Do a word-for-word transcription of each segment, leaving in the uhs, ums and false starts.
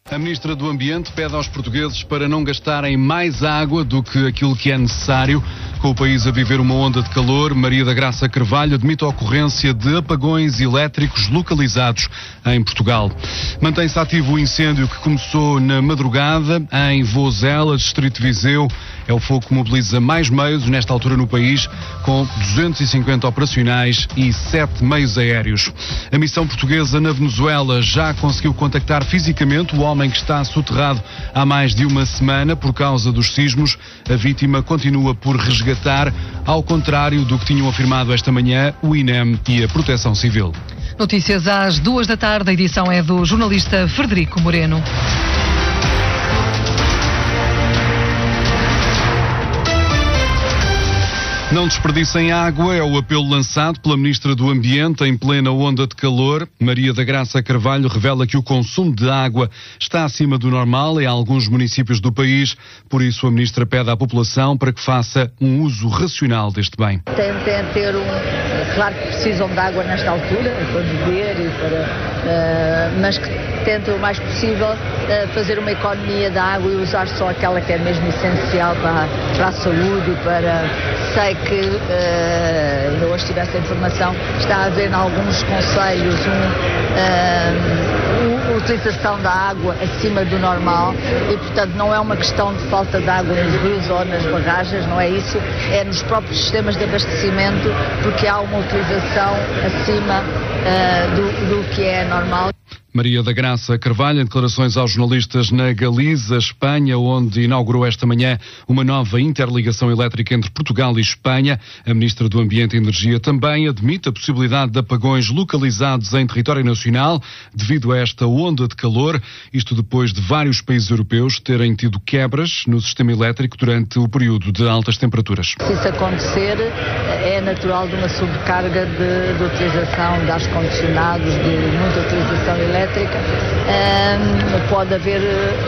A Ministra do Ambiente pede aos portugueses para não gastarem mais água do que aquilo que é necessário. Com o país a viver uma onda de calor, Maria da Graça Carvalho admite a ocorrência de apagões elétricos localizados em Portugal. Mantém-se ativo o incêndio que começou na madrugada em Vozela, distrito de Viseu. É o fogo que mobiliza mais meios nesta altura no país, com duzentos e cinquenta operacionais e sete meios aéreos. A missão portuguesa na Venezuela já conseguiu contactar fisicamente o homem que está soterrado há mais de uma semana por causa dos sismos. A vítima continua por resgatar, ao contrário do que tinham afirmado esta manhã o I N E M e a Proteção Civil. Notícias às duas da tarde, a edição é do jornalista Frederico Moreno. Não desperdicem água é o apelo lançado pela Ministra do Ambiente em plena onda de calor. Maria da Graça Carvalho revela que o consumo de água está acima do normal em alguns municípios do país. Por isso, a Ministra pede à população para que faça um uso racional deste bem. Tentem ter um... Claro que precisam de água nesta altura, para beber e para... Uh, mas que tentem o mais possível uh, fazer uma economia da água e usar só aquela que é mesmo essencial para, para a saúde e para... Sei que uh, ainda hoje tive essa informação, está a haver em alguns concelhos um, uh, utilização da água acima do normal e, portanto, não é uma questão de falta de água nos rios ou nas barragens, não é isso, é nos próprios sistemas de abastecimento, porque há uma utilização acima uh, do, do que é normal. Maria da Graça Carvalho, em declarações aos jornalistas na Galiza, Espanha, onde inaugurou esta manhã uma nova interligação elétrica entre Portugal e Espanha. A Ministra do Ambiente e Energia também admite a possibilidade de apagões localizados em território nacional devido a esta onda de calor, isto depois de vários países europeus terem tido quebras no sistema elétrico durante o período de altas temperaturas. Se isso acontecer, é natural de uma sobrecarga de, de utilização de ar-condicionados, de muita utilização elétrica. Um, pode haver uh,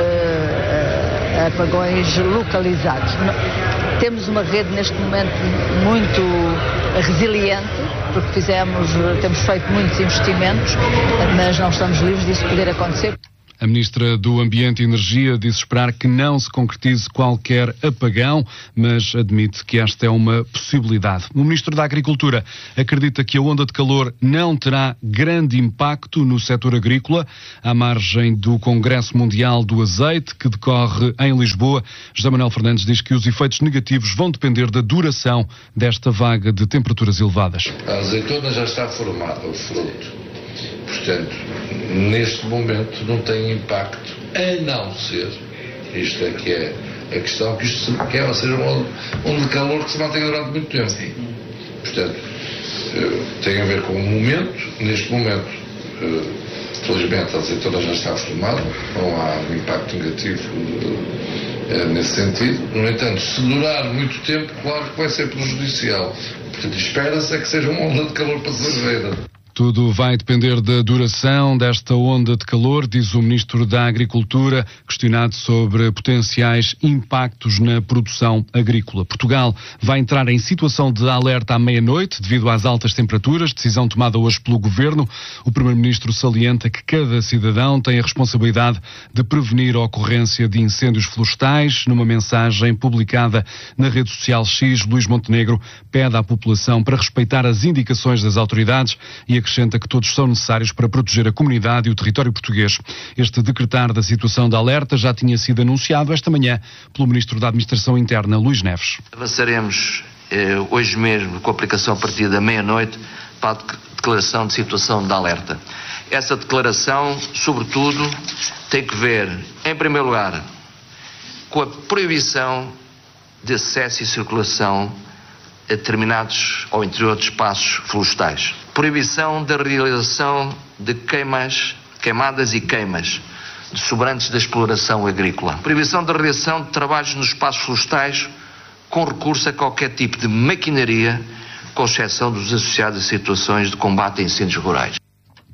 uh, apagões localizados. Temos uma rede neste momento muito resiliente, porque fizemos, temos feito muitos investimentos, mas não estamos livres disso poder acontecer. A Ministra do Ambiente e Energia disse esperar que não se concretize qualquer apagão, mas admite que esta é uma possibilidade. O Ministro da Agricultura acredita que a onda de calor não terá grande impacto no setor agrícola. À margem do Congresso Mundial do Azeite, que decorre em Lisboa, José Manuel Fernandes diz que os efeitos negativos vão depender da duração desta vaga de temperaturas elevadas. A azeitona já está formada, o fruto. Portanto, neste momento não tem impacto, a não ser, isto é que é a questão, que isto quer ser um onda de calor que se mantém durante muito tempo. Sim. Portanto, tem a ver com o momento. Neste momento, felizmente, a azeitona já está formada, não há um impacto negativo nesse sentido. No entanto, se durar muito tempo, claro que vai ser prejudicial. Portanto, espera-se é que seja uma onda de calor passageira. Tudo vai depender da duração desta onda de calor, diz o Ministro da Agricultura, questionado sobre potenciais impactos na produção agrícola. Portugal vai entrar em situação de alerta à meia-noite devido às altas temperaturas, decisão tomada hoje pelo Governo. O Primeiro-Ministro salienta que cada cidadão tem a responsabilidade de prevenir a ocorrência de incêndios florestais. Numa mensagem publicada na rede social X, Luís Montenegro pede à população para respeitar as indicações das autoridades e a acrescenta que todos são necessários para proteger a comunidade e o território português. Este decretar da situação de alerta já tinha sido anunciado esta manhã pelo Ministro da Administração Interna, Luís Neves. Avançaremos eh, hoje mesmo, com a aplicação a partir da meia-noite, para a declaração de situação de alerta. Essa declaração, sobretudo, tem que ver, em primeiro lugar, com a proibição de acesso e circulação a determinados ou interior de espaços florestais. Proibição da realização de queimas, queimadas e queimas de sobrantes da exploração agrícola. Proibição da realização de trabalhos nos espaços florestais com recurso a qualquer tipo de maquinaria, com exceção dos associados a situações de combate a incêndios rurais.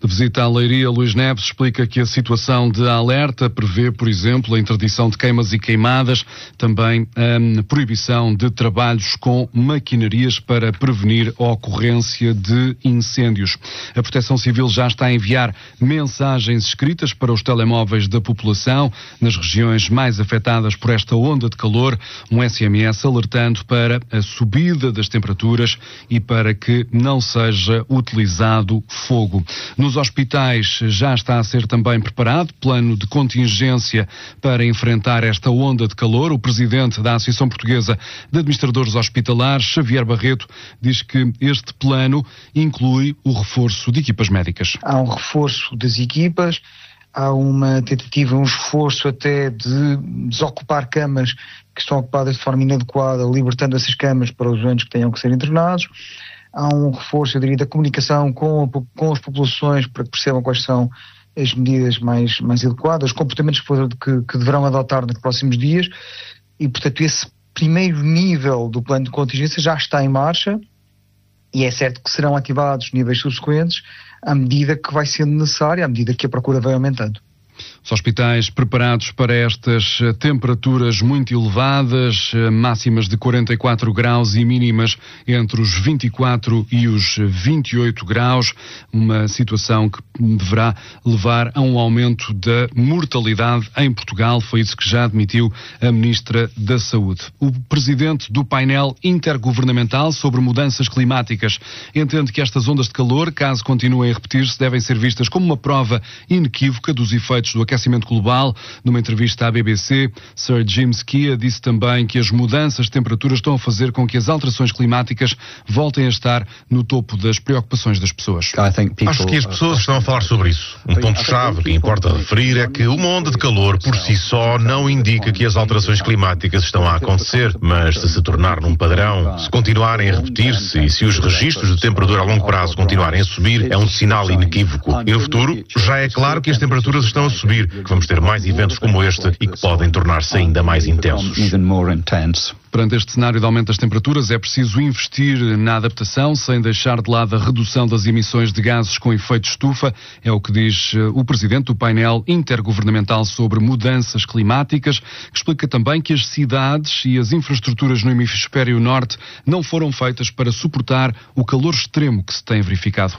De visita à Leiria, Luís Neves explica que a situação de alerta prevê, por exemplo, a interdição de queimas e queimadas, também a proibição de trabalhos com maquinarias para prevenir a ocorrência de incêndios. A Proteção Civil já está a enviar mensagens escritas para os telemóveis da população nas regiões mais afetadas por esta onda de calor, um S M S alertando para a subida das temperaturas e para que não seja utilizado fogo. Nos hospitais já está a ser também preparado plano de contingência para enfrentar esta onda de calor. O presidente da Associação Portuguesa de Administradores Hospitalares, Xavier Barreto, diz que este plano inclui o reforço de equipas médicas. Há um reforço das equipas, há uma tentativa, um esforço até de desocupar camas que estão ocupadas de forma inadequada, libertando essas camas para os doentes que tenham que ser internados. Há um reforço, eu diria, da comunicação com, a, com as populações para que percebam quais são as medidas mais, mais adequadas, os comportamentos que, que deverão adotar nos próximos dias e, portanto, esse primeiro nível do plano de contingência já está em marcha e é certo que serão ativados níveis subsequentes à medida que vai sendo necessário, à medida que a procura vai aumentando. Os hospitais preparados para estas temperaturas muito elevadas, máximas de quarenta e quatro graus e mínimas entre os vinte e quatro e os vinte e oito graus, uma situação que deverá levar a um aumento da mortalidade em Portugal, foi isso que já admitiu a Ministra da Saúde. O presidente do painel intergovernamental sobre mudanças climáticas entende que estas ondas de calor, caso continuem a repetir-se, devem ser vistas como uma prova inequívoca dos efeitos do aquecimento global. Numa entrevista à B B C, Sir Jim Skia disse também que as mudanças de temperatura estão a fazer com que as alterações climáticas voltem a estar no topo das preocupações das pessoas. Acho que as pessoas estão a falar sobre isso. Um ponto-chave que importa referir é que uma onda de calor por si só não indica que as alterações climáticas estão a acontecer, mas se se tornar num padrão, se continuarem a repetir-se e se os registros de temperatura a longo prazo continuarem a subir, é um sinal inequívoco. E no futuro, já é claro que as temperaturas estão a subir, que vamos ter mais eventos como este e que podem tornar-se ainda mais intensos. Perante este cenário de aumento das temperaturas, é preciso investir na adaptação, sem deixar de lado a redução das emissões de gases com efeito estufa. É o que diz o presidente do painel intergovernamental sobre mudanças climáticas, que explica também que as cidades e as infraestruturas no hemisfério norte não foram feitas para suportar o calor extremo que se tem verificado.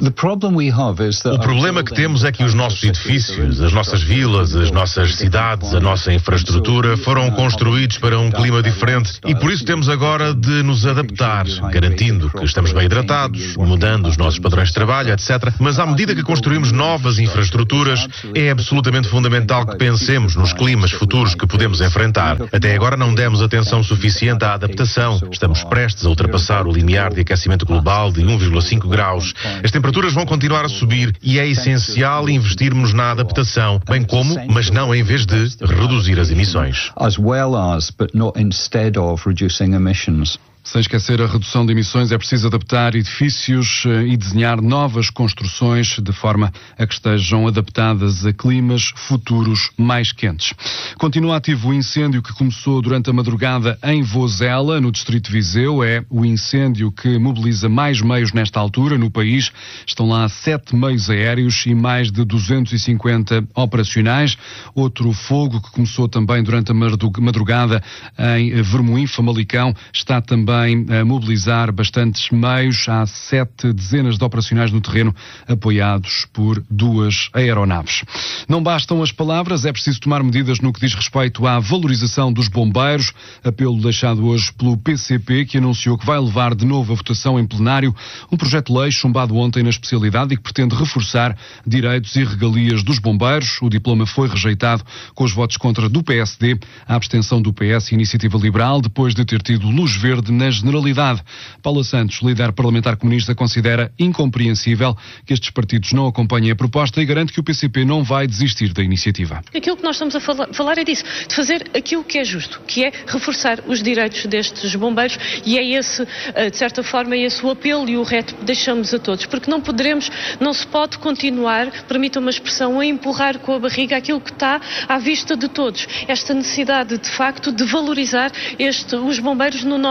O problema que temos é que os nossos edifícios, as nossas vilas, as nossas cidades, a nossa infraestrutura foram construídos para um clima diferente e por isso temos agora de nos adaptar, garantindo que estamos bem hidratados, mudando os nossos padrões de trabalho, etcétera. Mas à medida que construímos novas infraestruturas, é absolutamente fundamental que pensemos nos climas futuros que podemos enfrentar. Até agora não demos atenção suficiente à adaptação. Estamos prestes a ultrapassar o limiar de aquecimento global de um vírgula cinco graus. As temperaturas vão continuar a subir e é essencial investirmos na adaptação, bem como, mas não em vez de, reduzir as emissões. As well as, but not instead of reducing emissions. Sem esquecer a redução de emissões, é preciso adaptar edifícios e desenhar novas construções de forma a que estejam adaptadas a climas futuros mais quentes. Continua ativo o incêndio que começou durante a madrugada em Vozela, no distrito de Viseu. É o incêndio que mobiliza mais meios nesta altura no país. Estão lá sete meios aéreos e mais de duzentos e cinquenta operacionais. Outro fogo que começou também durante a madrugada em Vermoim, Famalicão, está também a mobilizar bastantes meios. Há sete dezenas de operacionais no terreno apoiados por duas aeronaves. Não bastam as palavras, é preciso tomar medidas no que diz respeito à valorização dos bombeiros. Apelo deixado hoje pelo P C P, que anunciou que vai levar de novo a votação em plenário um projeto de lei chumbado ontem na especialidade e que pretende reforçar direitos e regalias dos bombeiros. O diploma foi rejeitado com os votos contra do P S D, a abstenção do P S e Iniciativa Liberal, depois de ter tido luz verde na generalidade. Paula Santos, líder parlamentar comunista, considera incompreensível que estes partidos não acompanhem a proposta e garante que o P C P não vai desistir da iniciativa. Aquilo que nós estamos a falar é disso, de fazer aquilo que é justo, que é reforçar os direitos destes bombeiros, e é esse, de certa forma, é esse o apelo e o reto que deixamos a todos, porque não poderemos, não se pode continuar, permitam uma expressão, a empurrar com a barriga aquilo que está à vista de todos. Esta necessidade, de facto, de valorizar este, os bombeiros no nosso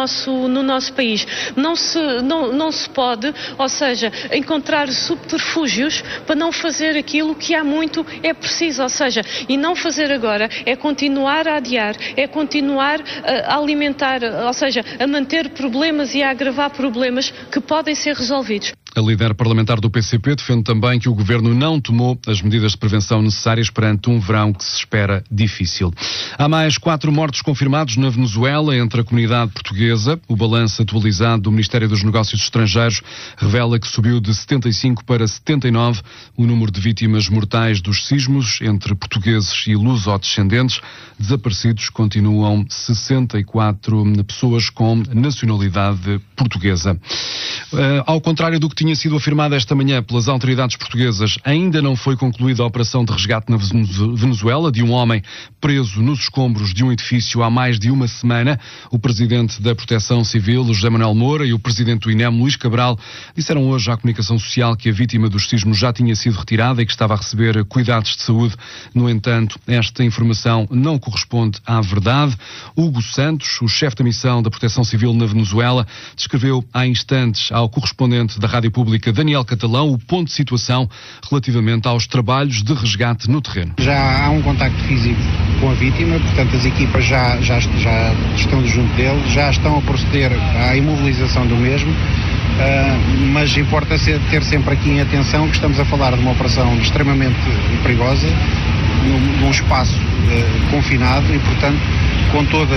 no, no nosso país. Não se, não, não se pode, ou seja, encontrar subterfúgios para não fazer aquilo que há muito é preciso, ou seja, e não fazer agora é continuar a adiar, é continuar a alimentar, ou seja, a manter problemas e a agravar problemas que podem ser resolvidos. A líder parlamentar do P C P defende também que o governo não tomou as medidas de prevenção necessárias perante um verão que se espera difícil. Há mais quatro mortos confirmados na Venezuela entre a comunidade portuguesa. O balanço atualizado do Ministério dos Negócios Estrangeiros revela que subiu de setenta e cinco para setenta e nove o número de vítimas mortais dos sismos entre portugueses e luso-descendentes. Desaparecidos continuam sessenta e quatro pessoas com nacionalidade portuguesa. Uh, ao contrário do que tinha sido afirmado esta manhã pelas autoridades portuguesas, ainda não foi concluída a operação de resgate na Venezuela de um homem preso nos escombros de um edifício há mais de uma semana. O presidente da Proteção Civil, José Manuel Moura, e o presidente do I N E M, Luís Cabral, disseram hoje à comunicação social que a vítima dos sismos já tinha sido retirada e que estava a receber cuidados de saúde. No entanto, esta informação não corresponde à verdade. Hugo Santos, o chefe da missão da Proteção Civil na Venezuela, descreveu há instantes ao correspondente da Rádio Pública, Daniel Catalão, o ponto de situação relativamente aos trabalhos de resgate no terreno. Já há um contacto físico com a vítima, portanto as equipas já, já, já estão junto dele, já estão a proceder à imobilização do mesmo, uh, mas importa ser, ter sempre aqui em atenção que estamos a falar de uma operação extremamente perigosa, num, num espaço uh, confinado e, portanto, com todas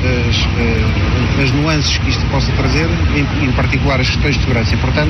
as, as, as nuances que isto possa trazer, em, em particular as questões de segurança. E, portanto,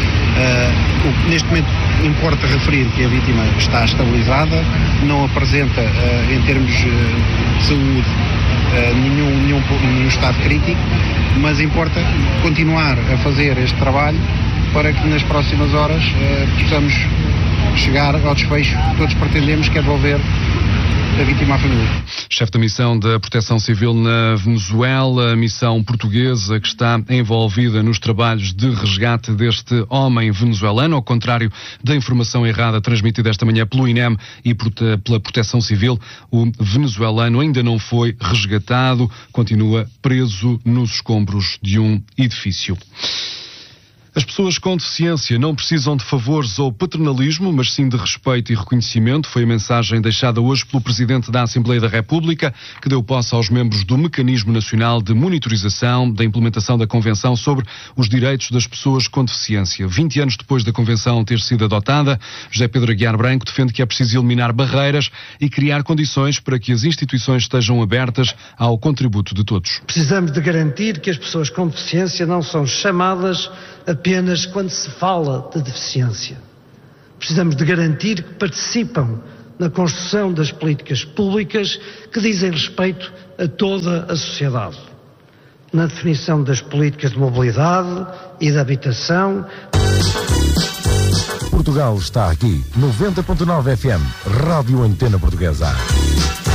uh, neste momento importa referir que a vítima está estabilizada, não apresenta, uh, em termos uh, de saúde, uh, nenhum, nenhum, nenhum estado crítico, mas importa continuar a fazer este trabalho para que nas próximas horas uh, possamos chegar ao desfecho que todos pretendemos, que é devolver a vítima à família. Chefe da missão da Proteção Civil na Venezuela, a missão portuguesa que está envolvida nos trabalhos de resgate deste homem venezuelano, ao contrário da informação errada transmitida esta manhã pelo I N E M e pela Proteção Civil, o venezuelano ainda não foi resgatado, continua preso nos escombros de um edifício. As pessoas com deficiência não precisam de favores ou paternalismo, mas sim de respeito e reconhecimento. Foi a mensagem deixada hoje pelo Presidente da Assembleia da República, que deu posse aos membros do Mecanismo Nacional de Monitorização da Implementação da Convenção sobre os Direitos das Pessoas com Deficiência. vinte anos depois da Convenção ter sido adotada, José Pedro Aguiar Branco defende que é preciso eliminar barreiras e criar condições para que as instituições estejam abertas ao contributo de todos. Precisamos de garantir que as pessoas com deficiência não são chamadas apenas quando se fala de deficiência. Precisamos de garantir que participam na construção das políticas públicas que dizem respeito a toda a sociedade, na definição das políticas de mobilidade e de habitação. Portugal está aqui, noventa ponto nove F M, Rádio Antena Portuguesa.